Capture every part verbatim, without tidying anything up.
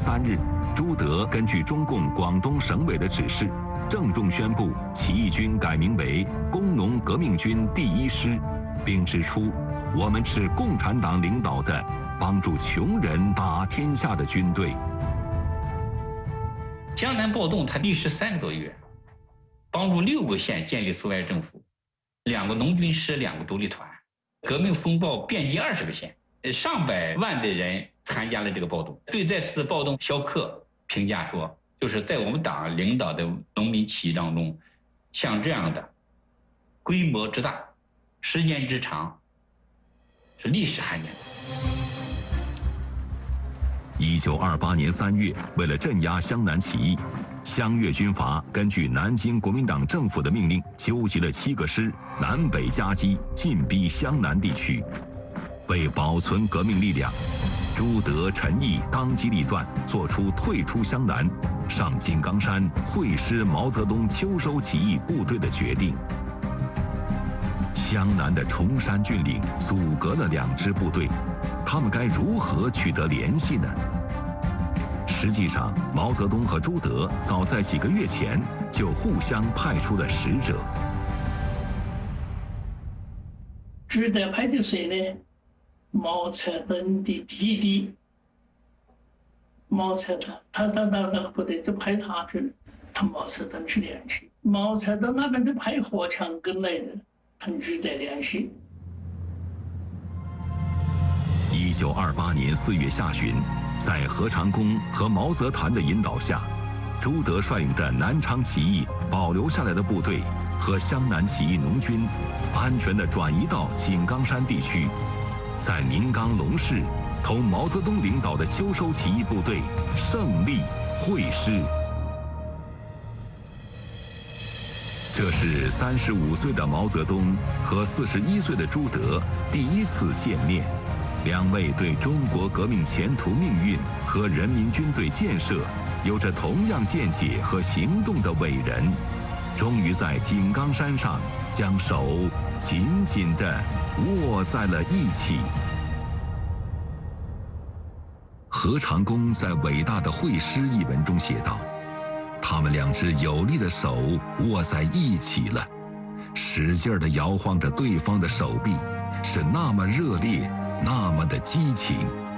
三日，朱德根据中共广东省委的指示，郑重宣布起义军改名为工农革命军第一师，并指出，我们是共产党领导的帮助穷人打天下的军队。 江南暴动它历时三个多月，帮助六个县建立苏维埃政府，两个农军师，两个独立团，革命风暴遍及二十个县，上百万的人参加了这个暴动。对这次的暴动，萧克评价说，就是在我们党领导的农民起义当中，像这样的规模之大、时间之长，是历史罕见的。 一九二八年三月，为了镇压湘南起义，湘粤军阀根据南京国民党政府的命令，纠集了七个师，南北夹击，进逼湘南地区。为保存革命力量，朱德、陈毅当机立断，做出退出湘南、上井冈山会师毛泽东秋收起义部队的决定。湘南的崇山峻岭阻隔了两支部队，他们该如何取得联系呢？实际上，毛泽东和朱德早在几个月前就互相派出了使者。 朱德派的谁呢？毛泽东的弟弟。毛泽东，他到那那个部队就派他去，同毛泽东去联系。毛泽东那边就派何强庚来的，同朱德联系。 一九二八年四月下旬，在何长工和毛泽谭的引导下，朱德率领的南昌起义保留下来的部队和湘南起义农军，安全地转移到井冈山地区，在宁冈龙市同毛泽东领导的秋收起义部队胜利会师。这是三十五岁的毛泽东和四十一岁的朱德第一次见面。两位对中国革命前途命运和人民军队建设有着同样见解和行动的伟人，终于在井冈山上将手紧紧地握在了一起。何长工在《伟大的会师》一文中写道：“他们两只有力的手握在一起了，使劲地摇晃着对方的手臂，是那么热烈，那么的激情。”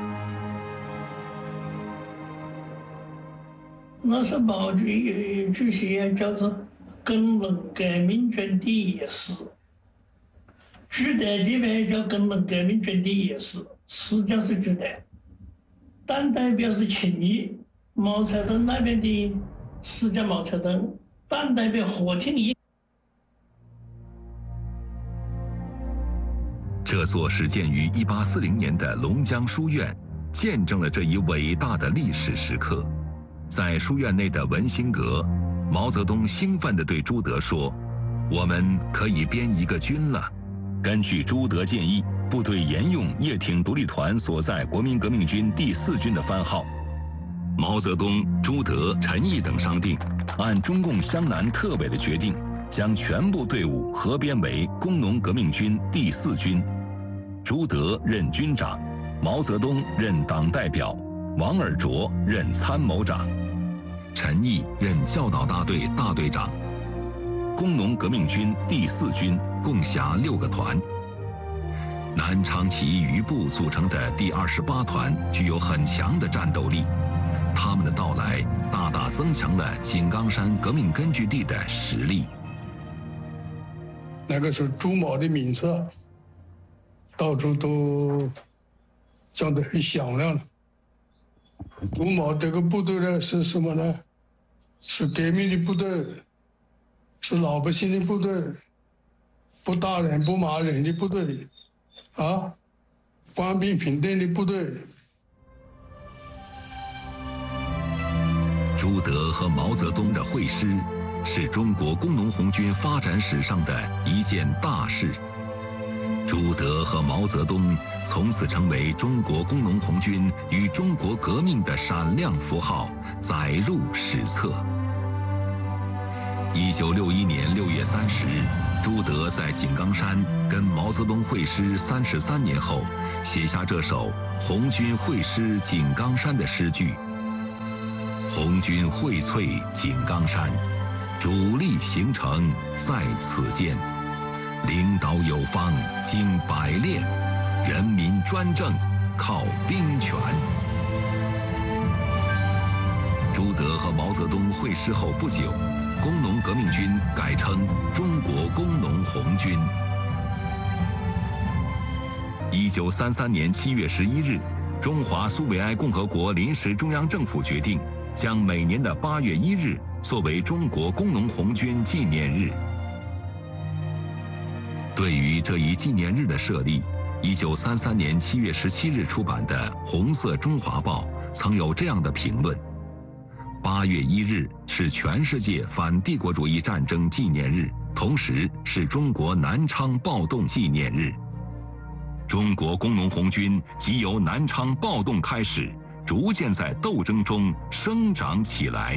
那是毛主席有一句写叫做“工农革命军第一师”，朱德这边叫工农革命军第一师，师就是朱德，党代表是陈毅，毛泽东那边的师叫毛泽东，党代表何挺一。 这座始建于一八四零年的龙江书院，见证了这一伟大的历史时刻。在书院内的文心阁，毛泽东兴奋地对朱德说：“我们可以编一个军了。”根据朱德建议，部队沿用叶挺独立团所在国民革命军第四军的番号。毛泽东、朱德、陈毅等商定，按中共湘南特委的决定，将全部队伍合编为工农革命军第四军。朱德任军长，毛泽东任党代表，王尔琢任参谋长，陈毅任教导大队大队长。工农革命军第四军共辖六个团。南昌起义余部组成的第二十八团具有很强的战斗力，他们的到来大大增强了井冈山革命根据地的实力。 那个时候朱毛的名册到处都讲得很响亮了。朱毛这个部队呢是什么呢？是革命的部队，是老百姓的部队，不打人不骂人的部队，啊，官兵平等的部队。 朱德和毛泽东的会师，是中国工农红军发展史上的一件大事。朱德和毛泽东从此成为中国工农红军与中国革命的闪亮符号，载入史册。一九六一年六月三十日，朱德在井冈山跟毛泽东会师三十三年后，写下这首《红军会师井冈山》的诗句。 红军荟萃井冈山，主力形成在此间。领导有方经百炼，人民专政靠兵权。朱德和毛泽东会师后不久，工农革命军改称中国工农红军。一九三三年七月十一日，中华苏维埃共和国临时中央政府决定，将每年的八月一日作为中国工农红军纪念日。对于这一纪念日的设立，一九三三年七月十七日出版的《红色中华报》曾有这样的评论：八月一日是全世界反帝国主义战争纪念日，同时是中国南昌暴动纪念日。中国工农红军即由南昌暴动开始，逐渐在斗争中生长起来。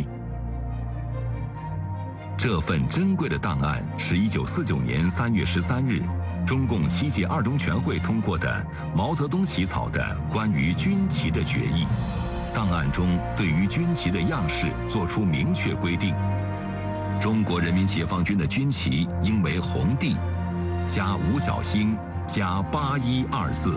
这份珍贵的档案是一九四九年三月十三日，中共七届二中全会通过的毛泽东起草的关于军旗的决议。档案中对于军旗的样式作出明确规定：中国人民解放军的军旗应为红地，加五角星，加八一二字。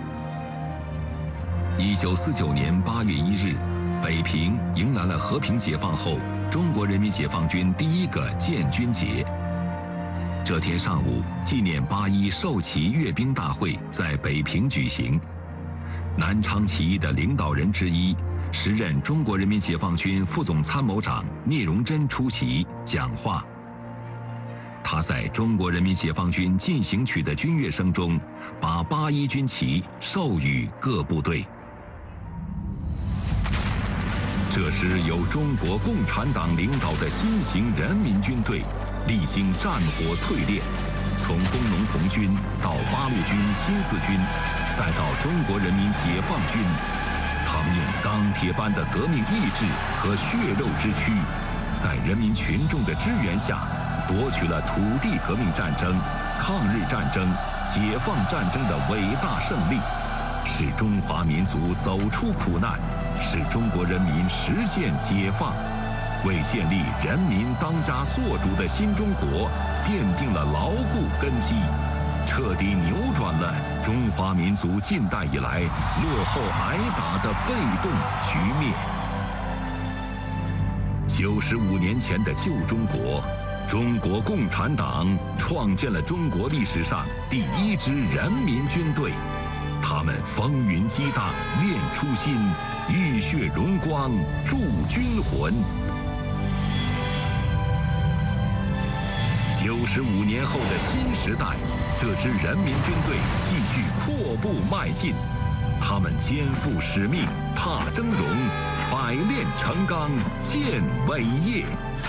一九四九年八月一日，北平迎来了和平解放后中国人民解放军第一个建军节。这天上午，纪念八一授旗阅兵大会在北平举行。南昌起义的领导人之一，时任中国人民解放军副总参谋长聂荣臻出席讲话。他在中国人民解放军进行曲的军乐声中，把八一军旗授予各部队。这支由中国共产党领导的新型人民军队，历经战火淬炼，从工农红军到八路军新四军，再到中国人民解放军，他们用钢铁般的革命意志和血肉之躯，在人民群众的支援下，夺取了土地革命战争、抗日战争、解放战争的伟大胜利，使中华民族走出苦难，使中国人民实现解放，为建立人民当家作主的新中国奠定了牢固根基，彻底扭转了中华民族近代以来落后挨打的被动局面。九十五年前的旧中国，中国共产党创建了中国历史上第一支人民军队，他们风云激荡，练初心，浴血荣光，铸军魂。九十五年后的新时代，这支人民军队继续阔步迈进，他们肩负使命，踏峥嵘，百炼成钢，建伟业。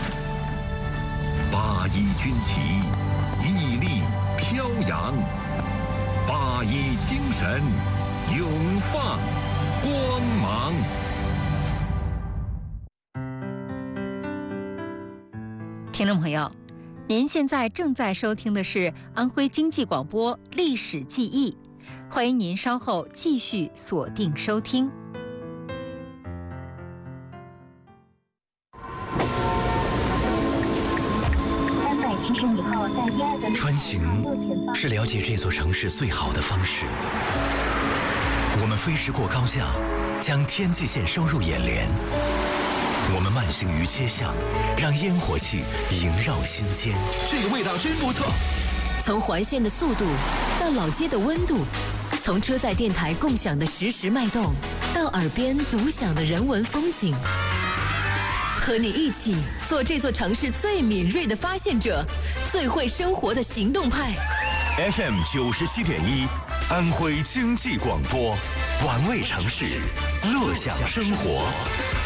八一军旗屹立飘扬，八一精神永放光芒。 听众朋友，您现在正在收听的是安徽经济广播《历史记忆》，欢迎您稍后继续锁定收听。 穿行是了解这座城市最好的方式。我们飞驰过高架，将天际线收入眼帘。我们慢行于街巷，让烟火气萦绕心间。 这个味道真不错。 从环线的速度到老街的温度，从车载电台共享的实时脉动，到耳边独享的人文风景。和你一起做这座城市最敏锐的发现者，最会生活的行动派。 F M 九十七点一，安徽经济广播，玩味城市，乐享生活。